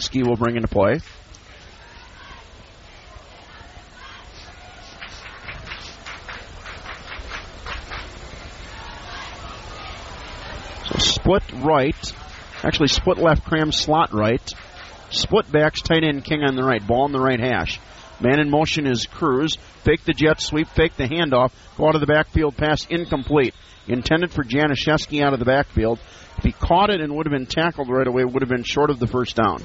Januszewski will bring into play. So split right. Actually, split left, Cram slot right. Split backs, tight end King on the right. Ball in the right hash. Man in motion is Cruz. Fake the jet sweep, fake the handoff. Go out of the backfield, pass incomplete. Intended for Januszewski out of the backfield. If he caught it and would have been tackled right away, it would have been short of the first down.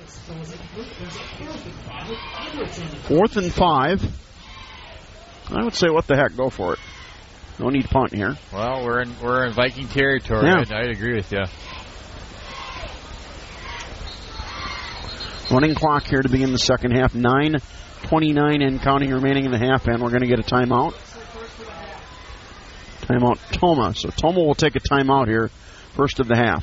4th and 5. I would say, what the heck, go for it. No need punt here. Well, we're in Viking territory. Yeah. I'd agree with you. Running clock here to begin the second half. 9:29 and counting remaining in the half, and we're going to get a timeout. Timeout Toma. So Toma will take a timeout here, first of the half.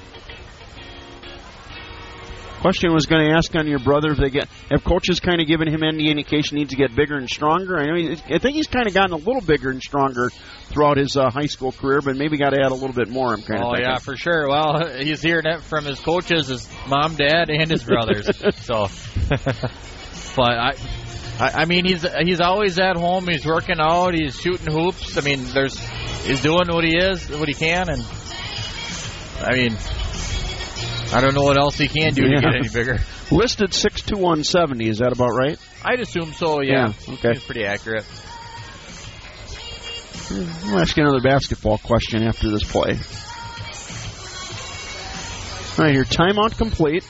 Question was going to ask on your brother if have coaches kind of given him any indication he needs to get bigger and stronger? I think he's kind of gotten a little bigger and stronger throughout his high school career, but maybe got to add a little bit more. I'm kind of thinking. Yeah, for sure. Well, he's hearing it from his coaches, his mom, dad, and his brothers. So, but I mean, he's always at home. He's working out. He's shooting hoops. I mean, he's doing what he can, and I mean, I don't know what else he can do to get any bigger. Listed 6'2", 170. Is that about right? I'd assume so, yeah. Okay. He's pretty accurate. We'll ask you another basketball question after this play. All right, here, timeout complete.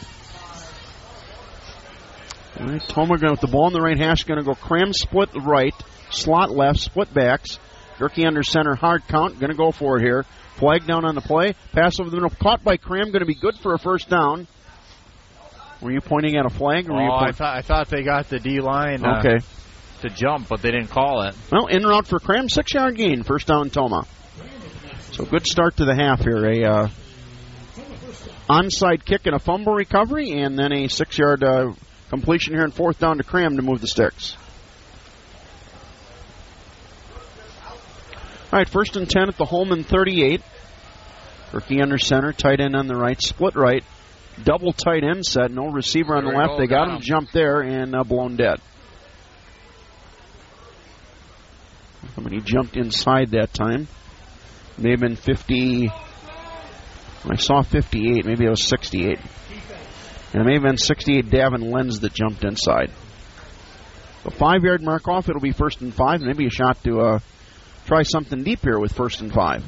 All right, Toma with the ball in the right hash, going to go Cram split right, slot left, split backs. Gerke under center, hard count, going to go for it here. Flag down on the play. Pass over the middle. Caught by Cram. Going to be good for a first down. Were you pointing at a flag? Or I thought they got the D-line to jump, but they didn't call it. Well, in route for Cram. 6-yard gain. First down, Toma. So good start to the half here. A onside kick and a fumble recovery, and then a 6-yard completion here, and fourth down to Cram to move the sticks. All right, 1st and 10 at the Holman 38. Gerke under center, tight end on the right, split right, double tight end set, no receiver on the left. They got him jumped there and blown dead. I mean, he jumped inside that time. May have been 50. I saw 58. Maybe it was 68. And it may have been 68 Davin Lenz that jumped inside. The 5-yard mark off, it'll be 1st and 5. Maybe a shot to try something deep here with 1st and 5.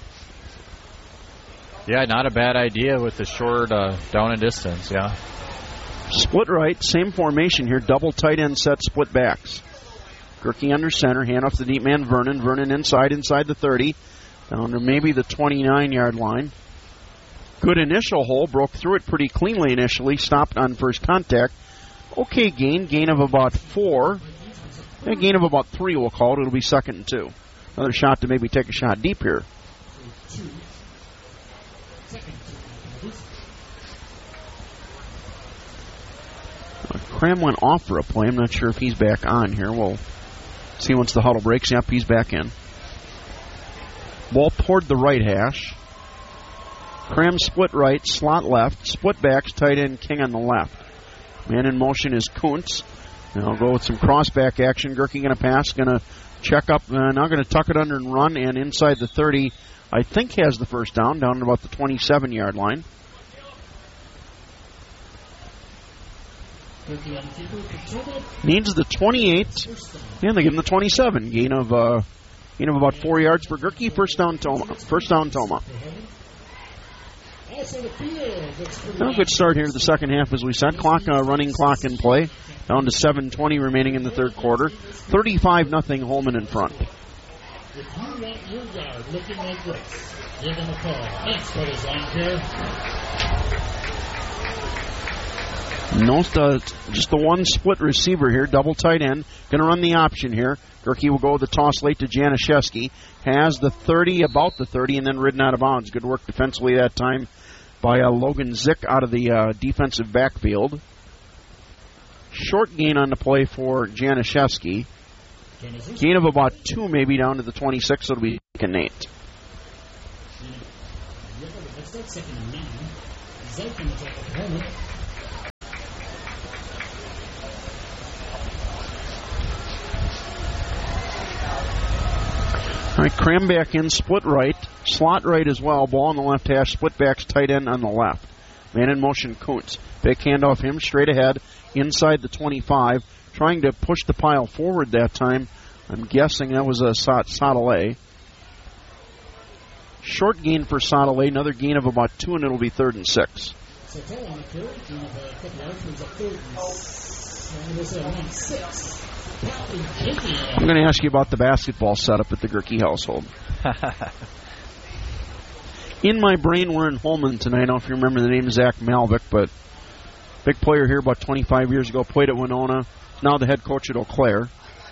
Yeah, not a bad idea with the short down and distance, yeah. Split right, same formation here, double tight end set, split backs. Gerke under center, hand off the deep man Vernon. Vernon inside the 30, down to maybe the 29-yard line. Good initial hole, broke through it pretty cleanly initially, stopped on first contact. Okay gain of about 4. A gain of about 3, we'll call it. It'll be 2nd and 2. Another shot to maybe take a shot deep here. Cram went off for a play. I'm not sure if he's back on here. We'll see once the huddle breaks. Yep, he's back in. Ball toward the right hash. Cram split right, slot left, split backs, tight end King on the left. Man in motion is Kuntz. Now I'll go with some cross-back action. Gerke going to pass, going to check up, now going to tuck it under and run, and inside the 30, I think has the first down, down at about the 27-yard line. Needs the 28, and they give him the 27. Gain of about 4 yards for Gerke. First down, Toma. A good start here to the second half, as we said. Running clock in play. Down to 7:20 remaining in the third quarter. 35-0 Holman in front. If you want your guard looking like this, give him a call. Expert on here. Just the one split receiver here, double tight end. Going to run the option here. Gerke will go with the toss late to Januszewski. Has the 30, about the 30, and then ridden out of bounds. Good work defensively that time by Logan Zick out of the defensive backfield. Short gain on the play for Januszewski. Gain of about 2, maybe down to the 26, so it'll be second and 8. All right, Cram back in, split right, slot right as well, ball on the left hash, split backs, tight end on the left. Man in motion, Kuntz. Big handoff him, straight ahead, inside the 25, trying to push the pile forward that time. I'm guessing that was a Sautelay. Short gain for Sautelay, another gain of about 2, and it'll be 3rd and 6. So Taylor on the carry, gain of a couple yards, brings up 3rd and 6. I'm going to ask you about the basketball setup at the Gerke household. In my brain, we're in Holman tonight. I don't know if you remember the name Zach Malvick, but big player here about 25 years ago, played at Winona, now the head coach at Eau Claire.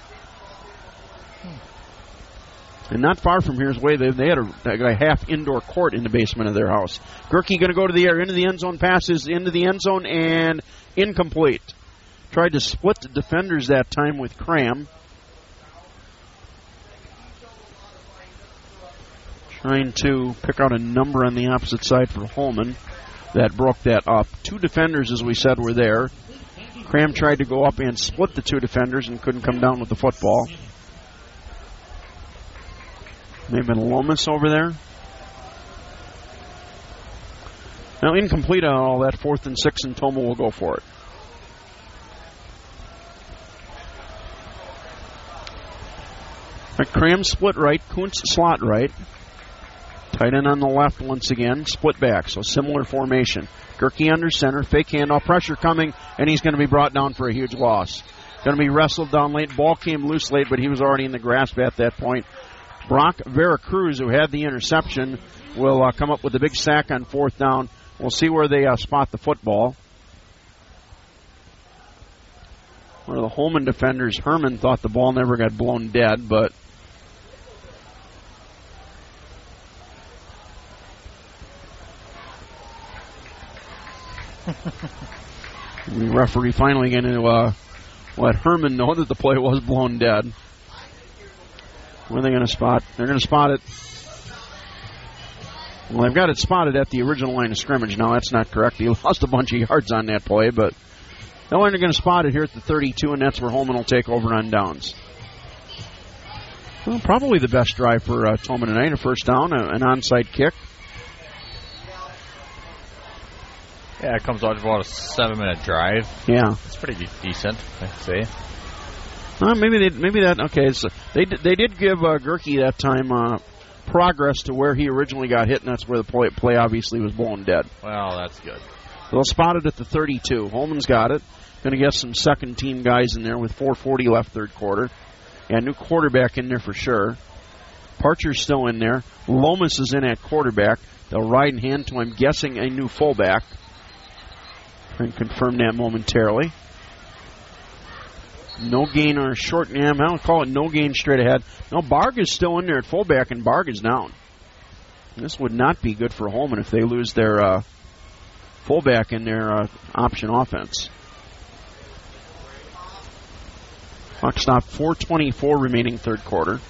And not far from here is way they had a half indoor court in the basement of their house. Gerke going to go to the air, into the end zone, passes into the end zone, and incomplete. Tried to split the defenders that time with Cram. Trying to pick out a number on the opposite side for Holman. That broke that up. 2 defenders, as we said, were there. Cram tried to go up and split the 2 defenders and couldn't come down with the football. Maybe been Lomas over there. Now incomplete on all that, 4th and 6, and Toma will go for it. Cram split right, Kuntz slot right. Tight end on the left once again, split back, so similar formation. Gerke under center, fake handoff, pressure coming, and he's going to be brought down for a huge loss. Going to be wrestled down late. Ball came loose late, but he was already in the grasp at that point. Brock Veracruz, who had the interception, will come up with a big sack on 4th down. We'll see where they spot the football. One of the Holman defenders, Herman, thought the ball never got blown dead, but the referee finally going to let Herman know that the play was blown dead. Where are they going to spot? They're going to spot it. Well, they've got it spotted at the original line of scrimmage. Now, that's not correct. He lost a bunch of yards on that play, but they're going to spot it here at the 32, and that's where Holman will take over on downs. Well, probably the best drive for Toma tonight, a first down, an onside kick. Yeah, it comes out of about a 7-minute drive. Yeah. It's pretty decent, I'd say. Maybe that. Okay, so they did give Gerke that time progress to where he originally got hit, and that's where the play obviously was blown dead. Well, that's good. They'll spot it at the 32. Holman's got it. Going to get some second-team guys in there with 4:40 left, third quarter. And new quarterback in there for sure. Parcher's still in there. Lomas is in at quarterback. They'll ride and hand to, I'm guessing, a new fullback. Try and confirm that momentarily. No gain or short. I don't call it no gain straight ahead. No, Barg is still in there at fullback, and Barg is down. This would not be good for Holman if they lose their fullback in their option offense. Clock stop, 4:24 remaining third quarter.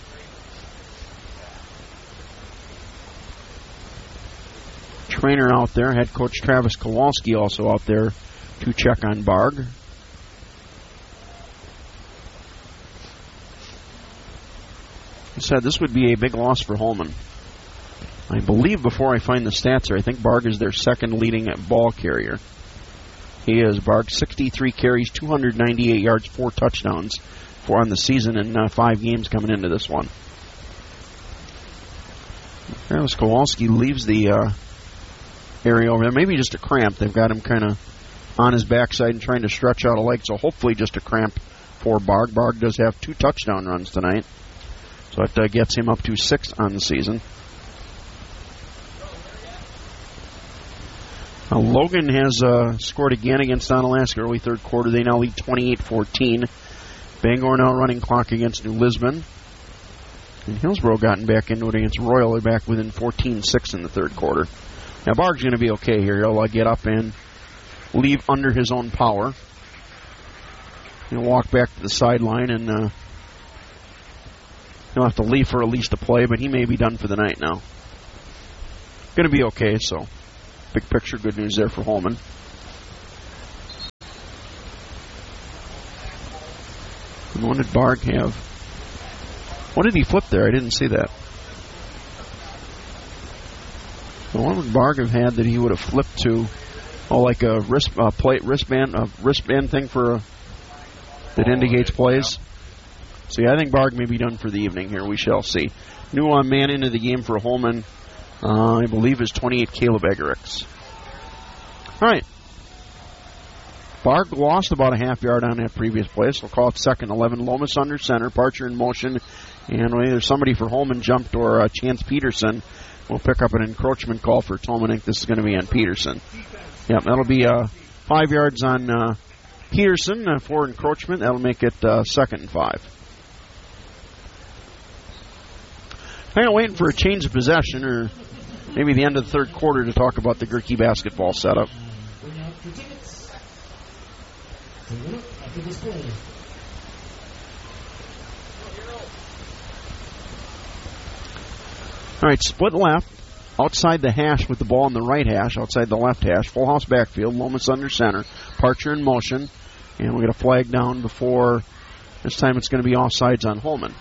Trainer out there, head coach Travis Kowalski also out there to check on Barg. I said this would be a big loss for Holman. I believe, before I find the stats here, I think Barg is their second leading ball carrier. He is. Barg, 63 carries, 298 yards, 4 touchdowns on the season, and 5 games coming into this one. Travis Kowalski leaves the area over there. Maybe just a cramp. They've got him kind of on his backside and trying to stretch out a leg, so hopefully just a cramp for Barg. Barg does have 2 touchdown runs tonight, so that gets him up to 6 on the season. Now, Logan has scored again against Onalaska early third quarter. They now lead 28-14. Bangor now running clock against New Lisbon. And Hillsborough gotten back into it against Royal. They're back within 14-6 in the third quarter. Now, Barg's going to be okay here. He'll get up and leave under his own power. He'll walk back to the sideline, and he'll have to leave for at least a play, but he may be done for the night now. Going to be okay, so big picture, good news there for Holman. And what did Barg have? What did he flip there? I didn't see that. So what would Barg have had that he would have flipped to? Oh, like a wristband thing for that indicates plays. So yeah, I think Barg may be done for the evening here. We shall see. New man into the game for Holman, I believe, is 28 Caleb Egericks. All right. Barg lost about a half yard on that previous play, so we'll call it 2nd 11. Lomas under center, Parcher in motion, and either somebody for Holman jumped or Chance Peterson will pick up an encroachment call for Tolman Inc. This is going to be on Peterson. Yep, that'll be 5 yards on Peterson for encroachment. That'll make it 2nd and 5. I'm waiting for a change of possession or maybe the end of the third quarter to talk about the Gerke basketball setup. All right, split left, outside the hash with the ball in the right hash, outside the left hash, full house backfield, Lomas under center, Parcher in motion, and we'll get a flag down before, this time it's going to be offsides on Holman.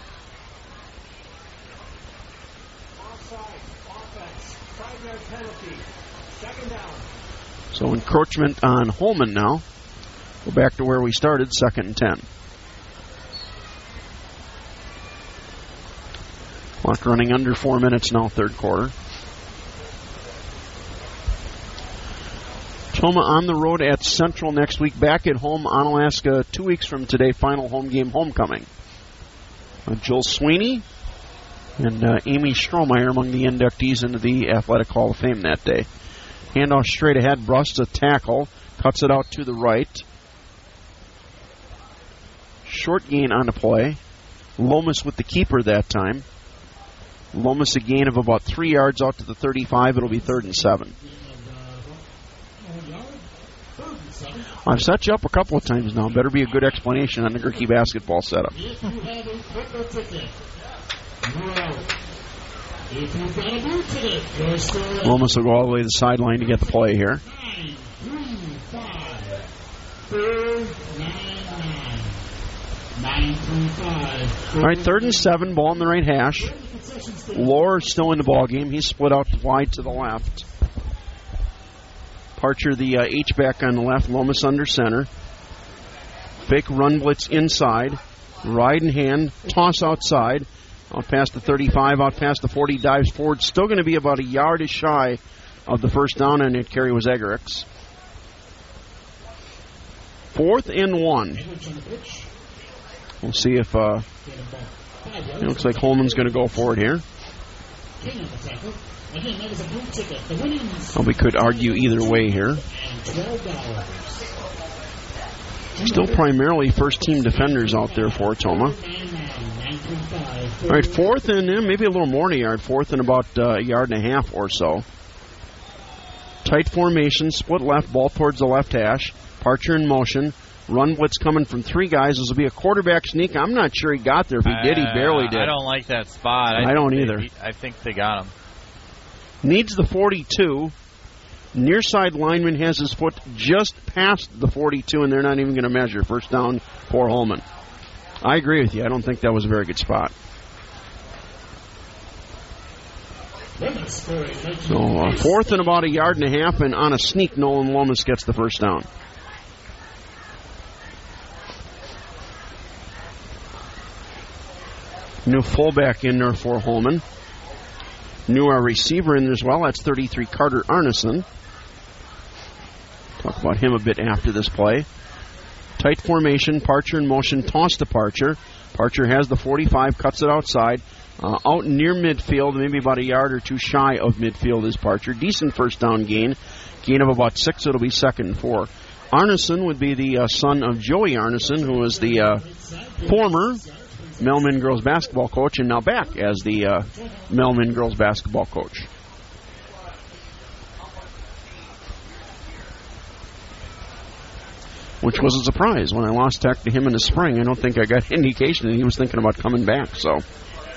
So encroachment on Holman now. Go back to where we started, 2nd and 10. Clock running under 4 minutes now, third quarter. Toma on the road at Central next week. Back at home, Onalaska 2 weeks from today. Final home game homecoming. Joel Sweeney and Amy Strohmeyer among the inductees into the Athletic Hall of Fame that day. Handoff straight ahead. Brusts a tackle. Cuts it out to the right. Short gain on the play. Lomas with the keeper that time. Lomas a gain of about 3 yards out to the 35. It'll be 3rd and 7. I've set you up a couple of times now. Better be a good explanation on the Gerke basketball setup. Lomas will go all the way to the sideline to get the play here. All right, 3rd and 7, ball in the right hash. Lohr still in the ball game. He's split out wide to the left. Parcher, the H-back on the left. Lomas under center. Fake run blitz inside. Ride in hand. Toss outside. Out past the 35, out past the 40, dives forward. Still going to be about a yard shy of the first down, and that carry was Egericks. 4th and 1. We'll see if it looks like Holman's going to go for it here. Well, we could argue either way here. Still primarily first-team defenders out there for Toma. All right, 4th and maybe a little more than a yard. 4th and about a yard and a half or so. Tight formation, split left, ball towards the left hash. Parcher in motion. Run blitz coming from 3 guys. This will be a quarterback sneak. I'm not sure he got there. If he did, he barely did. I don't like that spot. I don't either. I think they got him. Needs the 42. Near side lineman has his foot just past the 42, and they're not even going to measure. First down for Holman. I agree with you. I don't think that was a very good spot. So 4th and about a yard and a half, and on a sneak, Nolan Lomas gets the first down. New fullback in there for Holman. New receiver in there as well. That's 33 Carter Arneson. Talk about him a bit after this play. Tight formation, Parcher in motion, toss to Parcher. Parcher has the 45, cuts it outside. Out near midfield, maybe about a yard or 2 shy of midfield is Parcher. Decent first down gain. Gain of about 6, it'll be 2nd and 4. Arneson would be the son of Joey Arneson, who was the former Melman girls basketball coach and now back as the Melman girls basketball coach. Which was a surprise. When I lost track to him in the spring, I don't think I got indication that he was thinking about coming back. So, all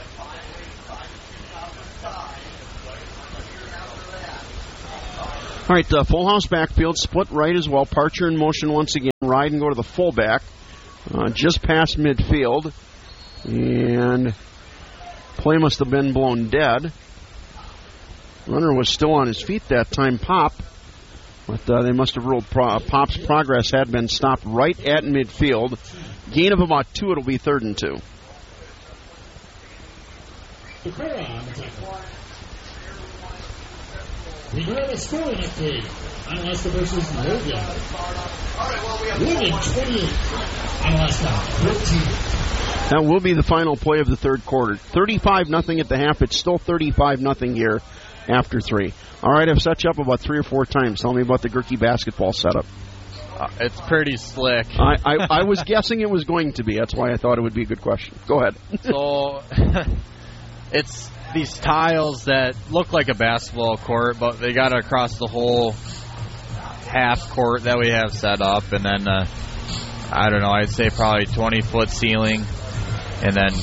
right, full house backfield, split right as well. Parcher in motion once again. Ride and go to the fullback, just past midfield. And play must have been blown dead. Runner was still on his feet that time, Pop. But they must have ruled Pop's progress had been stopped right at midfield. Gain of about 2, it'll be 3rd and 2. We know the scoring update. Onalaska versus Logan. Logan 28. Onalaska 13. That will be the final play of the third quarter. 35-0 at the half. It's still 35-0 here after 3. All right, I've set you up about 3 or 4 times. Tell me about the Gerke basketball setup. It's pretty slick. I was guessing it was going to be. That's why I thought it would be a good question. Go ahead. So it's these tiles that look like a basketball court, but they got across the whole half court that we have set up, and then I don't know, I'd say probably 20-foot ceiling, and then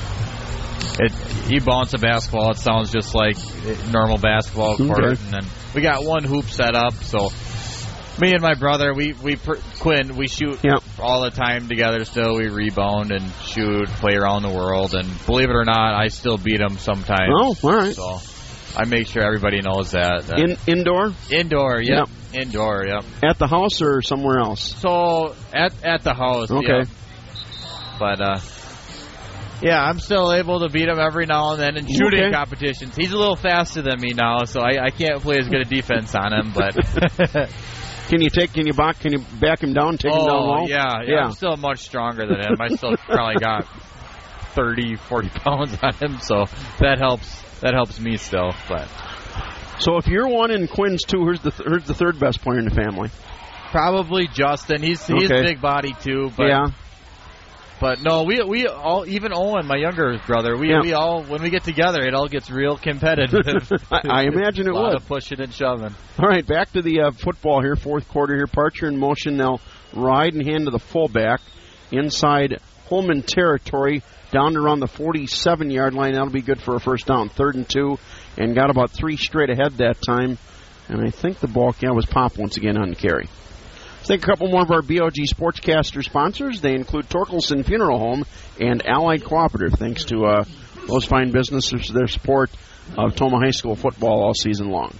you bounce a basketball, it sounds just like a normal basketball court, okay. And then we got one hoop set up, so me and my brother, Quinn, we shoot all the time together still. We rebound and shoot, play around the world, and believe it or not, I still beat him sometimes. Oh, all right. So I make sure everybody knows that. Indoor? Indoor, yep. Indoor, yep. At the house or somewhere else? So at the house, okay. Yeah. But yeah, I'm still able to beat him every now and then in shooting competitions. He's a little faster than me now, so I can't play as good a defense on him, but Can you back him down, take him down low? Yeah, I'm still much stronger than him. I still probably got 30, 40 pounds on him, so that helps me still. But so if you're 1 and Quinn's 2, who's the third best player in the family? Probably Justin. He's big body too, but yeah. But no, we all, even Owen, my younger brother, we all, when we get together, it all gets real competitive. I imagine it would. A lot of pushing and shoving. All right, back to the football here, fourth quarter here. Parcher in motion now, ride and hand to the fullback inside Holman territory, down to around the 47-yard line. That'll be good for a first down, 3rd and 2, and got about 3 straight ahead that time. And I think the ball was Pop once again on the carry. Let's take a couple more of our BOG Sportscaster sponsors. They include Torkelson Funeral Home and Allied Cooperative. Thanks to those fine businesses for their support of Toma High School football all season long.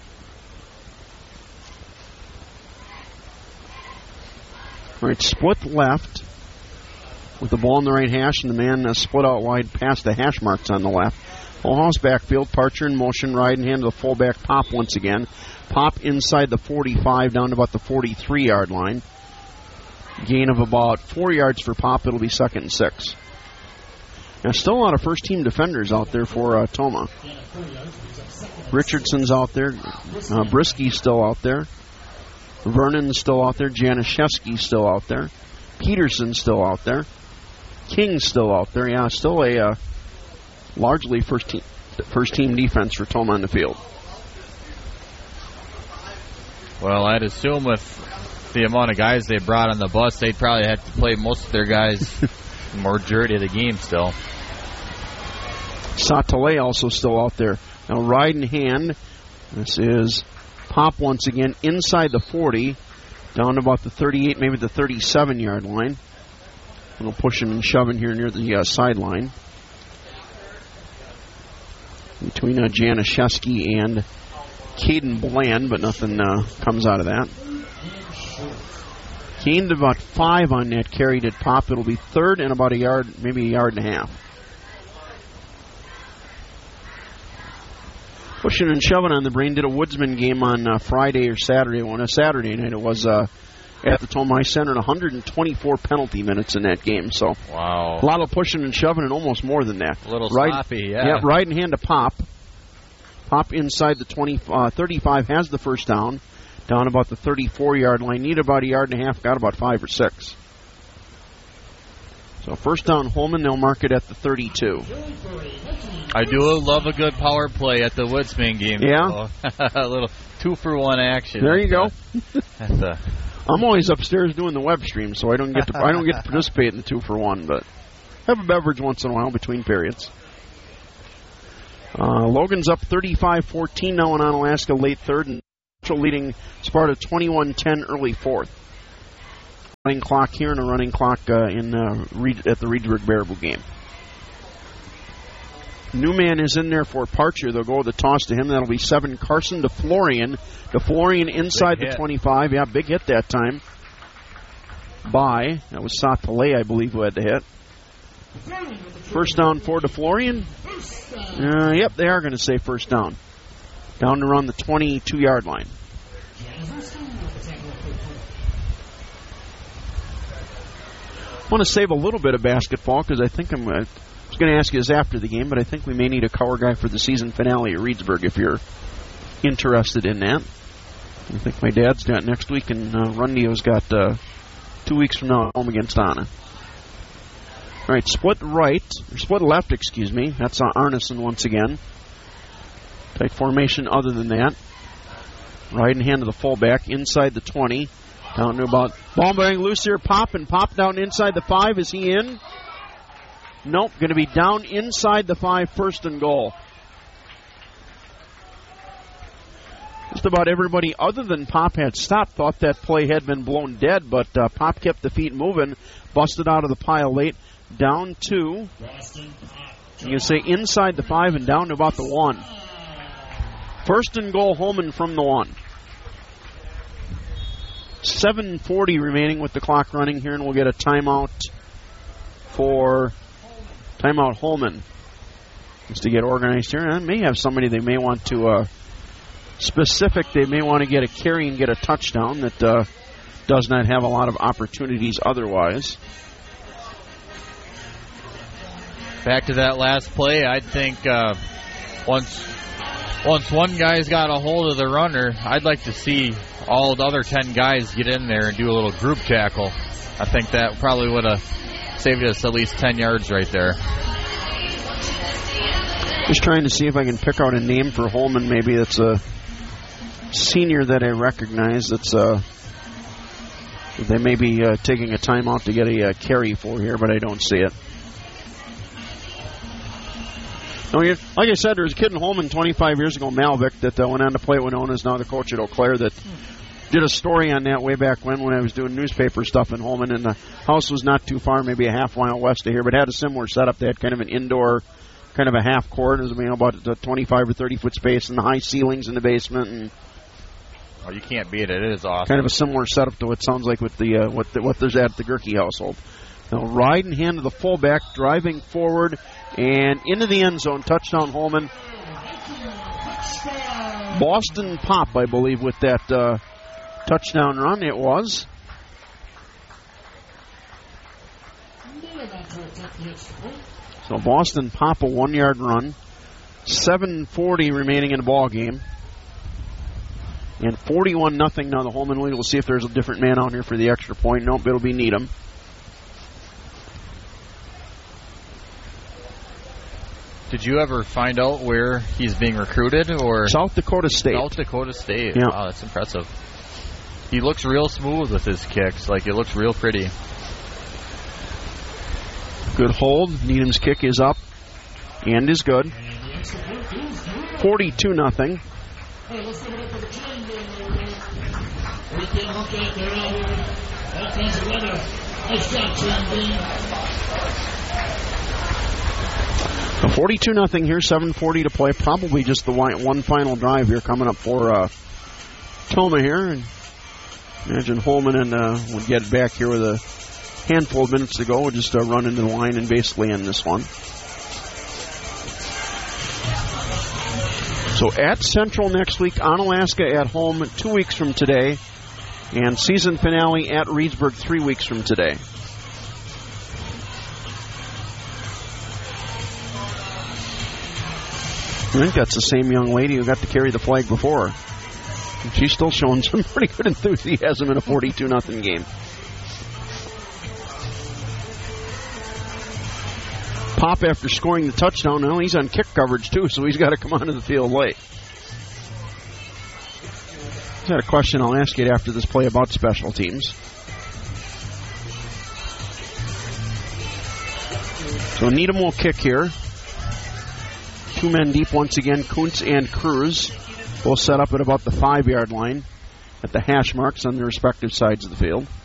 All right, split left with the ball in the right hash, and the man split out wide past the hash marks on the left. Full house backfield, Parcher in motion, ride and hand to the fullback, Pop once again. Pop inside the 45, down to about the 43-yard line. Gain of about 4 yards for Pop. It'll be 2nd and 6. Now, still a lot of first-team defenders out there for Toma. Richardson's out there. Brisky's still out there. Vernon's still out there. Januszewski's still out there. Peterson's still out there. King's still out there. Yeah, still a largely first-team defense for Toma on the field. Well, I'd assume with the amount of guys they brought on the bus, they'd probably have to play most of their guys the majority of the game still. Satale also still out there. Now, ride in hand. This is Pop once again inside the 40, down to about the 38, maybe the 37-yard line. A little pushing and shoving here near the sideline between Januszewski and Caden Bland, but nothing comes out of that. Gained about 5 on that carry to Pop. It'll be 3rd and about a yard, maybe a yard and a half. Pushing and shoving on the brain. Did a Woodsman game on Friday or Saturday. On a Saturday night, it was at the Toma Center, and 124 penalty minutes in that game. So wow, a lot of pushing and shoving, and almost more than that. A little sloppy, yeah. Yeah, right in hand to Pop. Pop inside the 35 has the first down. Down about the 34-yard line. Need about a yard and a half. Got about 5 or 6. So first down, Holman. They'll mark it at the 32. I do love a good power play at the Woodsman game. Yeah. So a little 2-for-1 action. There you go. I'm always upstairs doing the web stream, so I don't get to participate in the 2-for-1, but have a beverage once in a while between periods. Logan's up 35-14 now in Onalaska, late 3rd, and leading Sparta 21-10 early 4th. Running clock here and a running clock at the Reedsburg Baraboo game. Newman is in there for Parcher. They'll go with the toss to him. That'll be 7. Carson to Florian. To Florian inside the 25. Yeah, big hit that time. That was Satale, I believe, who had the hit. First down for DeFlorian. Yep, they are going to say first down. Down to around the 22-yard line. I want to save a little bit of basketball because I think I was going to ask you this after the game, but I think we may need a cover guy for the season finale at Reedsburg if you're interested in that. I think my dad's got next week, and Rundio's got 2 weeks from now at home against Anna. All right, split left, excuse me. That's Arneson once again. Tight formation other than that. Right hand to the fullback, inside the 20. Down to about, ball bearing loose here, pop down inside the 5. Is he in? Nope, going to be down inside the 5, first and goal. Just about everybody other than Pop had stopped, thought that play had been blown dead, but Pop kept the feet moving, busted out of the pile late, down to, you can say inside the 5 and down to about the 1. First and goal, Holman from the 1. 7:40 remaining with the clock running here, and we'll get a timeout Holman. Just to get organized here. And may have somebody they may want to they may want to get a carry and get a touchdown that does not have a lot of opportunities otherwise. Back to that last play, I think once one guy's got a hold of the runner, I'd like to see all the other 10 guys get in there and do a little group tackle. I think that probably would have saved us at least 10 yards right there. Just trying to see if I can pick out a name for Holman. Maybe it's a senior that I recognize. That's they may be taking a timeout to get a carry for here, but I don't see it. No, like I said, there was a kid in Holman 25 years ago, Malvik, that went on to play at Winona, is now the coach at Eau Claire, that did a story on that way back when I was doing newspaper stuff in Holman, and the house was not too far, maybe a half mile west of here, but had a similar setup. They had kind of an indoor, kind of a half court. It was about a 25 or 30 foot space, and the high ceilings in the basement. And you can't beat it. It is awesome. Kind of a similar setup to what it sounds like with the what there's at the Gerke household. Now, ride and hand to the fullback, driving forward and into the end zone. Touchdown, Holman. Boston Pop, I believe, with that touchdown run. It was. So Boston Pop, a 1-yard run. 7:40 remaining in the ball game. And 41-0 now the Holman lead. We'll see if there's a different man out here for the extra point. Nope, it'll be Needham. Did you ever find out where he's being recruited? Or South Dakota State. South Dakota State. Yeah. Wow, that's impressive. He looks real smooth with his kicks. Like, it looks real pretty. Good hold. Needham's kick is up and is good. 42-0. So 42-0 here, 7:40 to play. Probably just the one final drive here coming up for Toma here. And imagine Holman would get back here with a handful of minutes to go. We'll just run into the line and basically end this one. So at Central next week, Onalaska at home 2 weeks from today, and season finale at Reedsburg 3 weeks from today. I think that's the same young lady who got to carry the flag before. And she's still showing some pretty good enthusiasm in a 42-0 game. Pop, after scoring the touchdown, now he's on kick coverage too, so he's got to come onto the field late. I've got a question I'll ask you after this play about special teams. So Needham will kick here. 2 men deep once again, Kuntz and Cruz. Both set up at about the 5-yard line at the hash marks on their respective sides of the field.